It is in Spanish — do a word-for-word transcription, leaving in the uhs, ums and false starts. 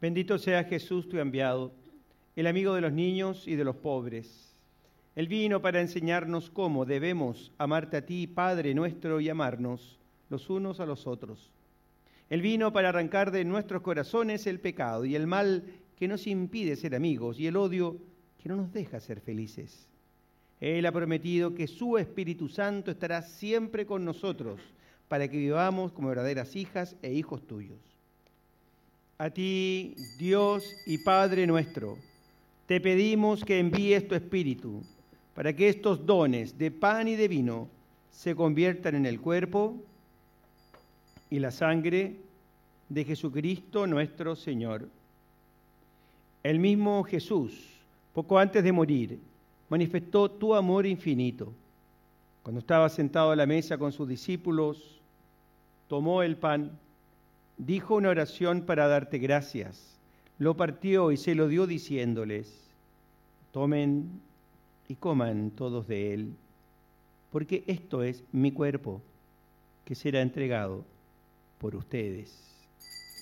Bendito sea Jesús, tu enviado, el amigo de los niños y de los pobres. Él vino para enseñarnos cómo debemos amarte a ti, Padre nuestro, y amarnos los unos a los otros. Él vino para arrancar de nuestros corazones el pecado y el mal que nos impide ser amigos y el odio que no nos deja ser felices. Él ha prometido que su Espíritu Santo estará siempre con nosotros para que vivamos como verdaderas hijas e hijos tuyos. A ti, Dios y Padre nuestro, te pedimos que envíes tu Espíritu para que estos dones de pan y de vino se conviertan en el cuerpo y la sangre de Jesucristo nuestro Señor. El mismo Jesús, poco antes de morir, manifestó tu amor infinito. Cuando estaba sentado a la mesa con sus discípulos, tomó el pan, dijo una oración para darte gracias, lo partió y se lo dio diciéndoles: tomen y coman todos de él, porque esto es mi cuerpo, que será entregado por ustedes.